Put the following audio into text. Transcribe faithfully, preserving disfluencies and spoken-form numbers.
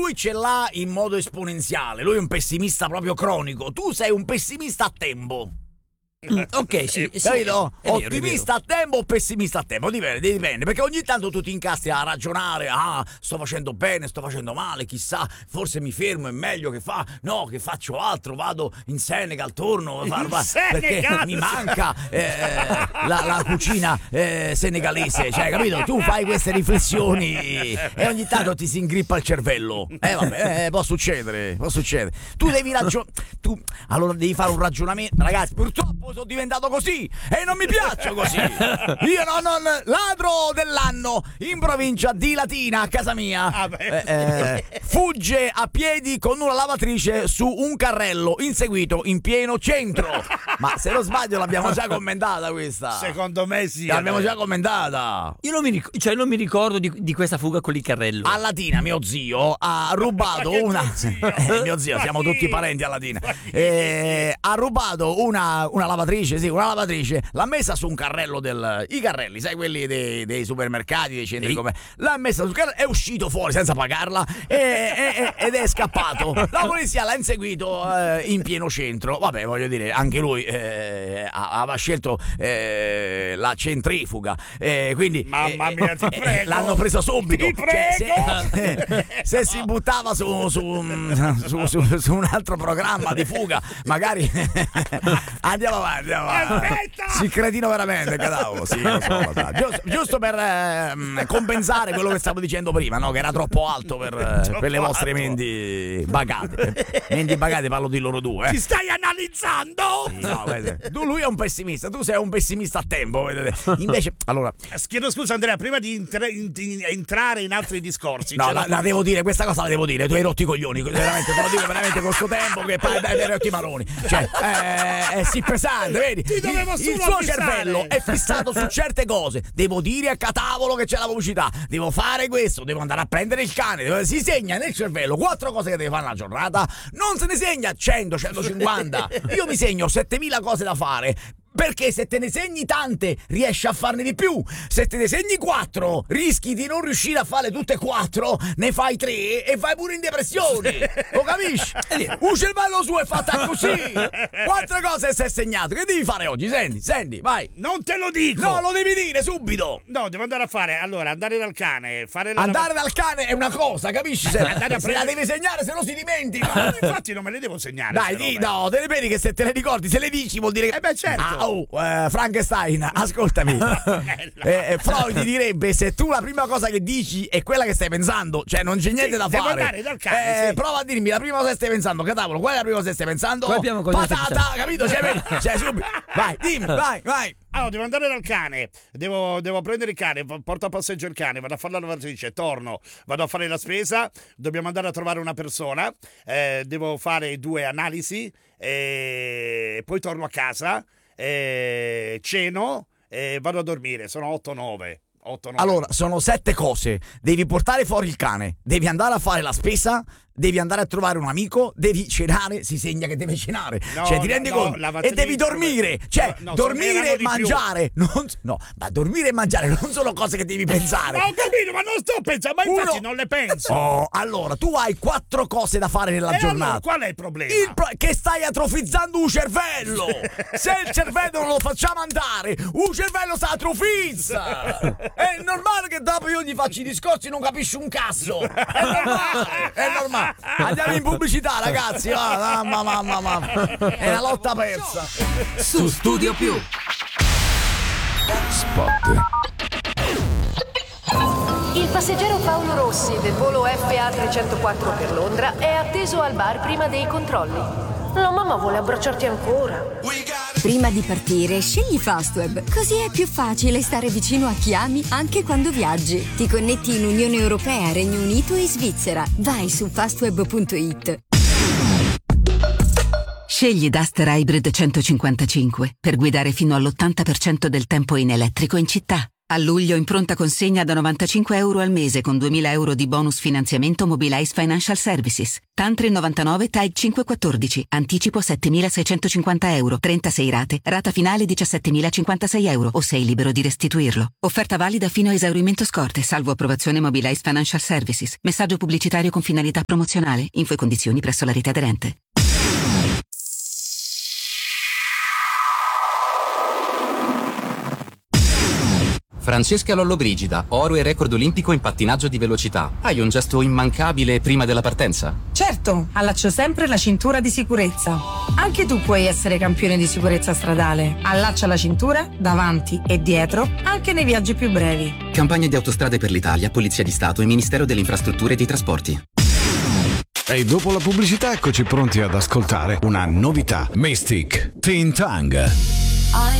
lui ce l'ha in modo esponenziale, lui è un pessimista proprio cronico, tu sei un pessimista a tempo. Mm, ok, sì, sì, capito? è vero, Ottimista a tempo o pessimista a tempo, dipende, dipende, perché ogni tanto tu ti incastri a ragionare, ah, sto facendo bene, sto facendo male, chissà, forse mi fermo, è meglio che fa, no, che faccio altro, vado in Senegal, torno, In va, Senegal? perché mi manca eh, la, la cucina eh, senegalese, cioè, capito? Tu fai queste riflessioni e ogni tanto ti si ingrippa il cervello, eh vabbè, eh, può succedere, può succedere. Tu devi ragionare, tu allora devi fare un ragionamento, ragazzi, purtroppo sono diventato così e non mi piaccio così. Io non, non ladro dell'anno in provincia di Latina, a casa mia, Ah, eh, eh, fugge a piedi con una lavatrice su un carrello inseguito in pieno centro. Ma se non sbaglio l'abbiamo già commentata questa. Secondo me sì. L'abbiamo già commentata. Io non mi, ric- cioè non mi ricordo di, di questa fuga con il carrello. A Latina mio zio ha rubato Ma che una tuo zio? Eh, mio zio, Ma siamo chi? tutti parenti a Latina. Ma chi? Eh, ha rubato una, una lavatrice, sì, una lavatrice, l'ha messa su un carrello del i carrelli, sai, quelli dei, dei supermercati, dei centri Sì. come. L'ha messa sul carrello, è uscito fuori senza pagarla e, e- e- ed è scappato. La polizia l'ha inseguito eh, in pieno centro. Vabbè, voglio dire, anche lui eh, a- aveva scelto eh, la centrifuga, eh, quindi Mamma eh, mia, ti eh, prego. l'hanno preso subito. Ti Cioè, prego. se, se si buttava su, su, su, su- su un altro programma di fuga, magari andiamo avanti, andiamo avanti. Aspetta! Si cretino veramente, cadavolo. Sì, lo so, dai. giusto, giusto per ehm, compensare quello che stavo dicendo prima, no? Che era troppo alto per, eh, Troppo per le vostre alto. menti bagate. Menti bagate, parlo di loro due. Ti Eh. stai analizzando? Sì, no, vedete. Tu, lui è un pessimista, tu sei un pessimista a tempo, vedete. Invece, allora, Chiedo scusa Andrea, prima di, intra- in- in- entrare in altri discorsi. no, c'è la, la- la devo dire, questa cosa la devo dire, tu hai rotto i coglioni, veramente, te lo dico veramente con sto tempo che poi dai, dai rotti i maroni. Cioè, eh, è sì pesante, vedi? Ti dovevo il, solo il suo avvisare. cervello è fissato su certe cose. Devo dire a catavolo che c'è la pubblicità, devo fare questo, devo andare a prendere il cane, devo- si segna nel cervello quattro cose che deve fare nella giornata, non se ne segna cento, centocinquanta. Io mi segno settemila cose da fare. Perché se te ne segni tante riesci a farne di più. Se te ne segni quattro rischi di non riuscire a fare tutte e quattro, ne fai tre e vai pure in depressione. Lo capisci? Un cervello suo è fatta così. Quattro cose si è segnato. Che devi fare oggi? Senti, senti, vai. Non te lo dico. No, lo devi dire subito. No, devo andare a fare. Allora, andare dal cane, fare la Andare dal cane è una cosa, capisci? Se, Andare a se la prendere- devi segnare, se no si dimentica. Ma infatti non me le devo segnare. Dai, queste di, robe. no, te le vedi che se te le ricordi, se le dici vuol dire che. Eh beh, certo. Ah, oh, eh, Frankenstein, ascoltami. eh, eh, Freud direbbe: se tu la prima cosa che dici è quella che stai pensando, cioè non c'è niente Sì, da devo fare. andare dal cane, Eh, sì. Prova a dirmi la prima cosa che stai pensando, catavolo, qual è la prima cosa che stai pensando? Qual è la prima cosa che stai Patata, pensando? capito? Cioè, vedi? Cioè, subito. Vai, dimmi, vai, vai. Allora, devo andare dal cane, devo, devo prendere il cane, porto a passeggio il cane, vado a fare la lavatrice, torno, vado a fare la spesa, dobbiamo andare a trovare una persona, eh, devo fare due analisi, e poi torno a casa, eh, ceno e vado a dormire, sono otto nove. Allora, sono sette cose. Devi portare fuori il cane, devi andare a fare la spesa, devi andare a trovare un amico, devi cenare, si segna che deve cenare. No, cioè, ti no, rendi no, conto? lavatrice- E devi dormire. Cioè, No, no, dormire erano e di più. mangiare. Non, no, ma dormire e mangiare non sono cose che devi pensare. Ma ho capito, ma non sto pensando, ma infatti Uno- non le penso. Oh, allora, tu hai quattro cose da fare nella E allora, giornata. qual è il problema? Il pro- che stai atrofizzando un cervello. Se il cervello non lo facciamo andare, un cervello si atrofizza. È normale che dopo io gli faccio i discorsi e non capisci un cazzo. È normale, è normale. Andiamo in pubblicità, ragazzi. Va, mamma, mamma, mamma. È una lotta persa. Su Studio Più. Spot. Il passeggero Paolo Rossi del volo F A trecentoquattro per Londra è atteso al bar prima dei controlli. La mamma vuole abbracciarti ancora. Prima di partire, scegli Fastweb, così è più facile stare vicino a chi ami anche quando viaggi. Ti connetti in Unione Europea, Regno Unito e Svizzera. Vai su fastweb punto it. Scegli Duster Hybrid centocinquantacinque per guidare fino all'ottanta per cento del tempo in elettrico in città. A luglio in pronta consegna da novantacinque euro al mese con duemila euro di bonus finanziamento Mobilize Financial Services. Tantri novantanove T A I cinquecentoquattordici. Anticipo settemilaseicentocinquanta euro. trentasei rate. Rata finale diciassettemilacinquantasei euro. O sei libero di restituirlo. Offerta valida fino a esaurimento scorte, salvo approvazione Mobilize Financial Services. Messaggio pubblicitario con finalità promozionale. Info e condizioni presso la rete aderente. Francesca Lollobrigida, oro e record olimpico in pattinaggio di velocità. Hai un gesto immancabile prima della partenza? Certo, allaccio sempre la cintura di sicurezza. Anche tu puoi essere campione di sicurezza stradale. Allaccia la cintura davanti e dietro, anche nei viaggi più brevi. Campagna di Autostrade per l'Italia, Polizia di Stato e Ministero delle Infrastrutture e dei Trasporti. E dopo la pubblicità eccoci pronti ad ascoltare una novità. Mystic, Teen Tang.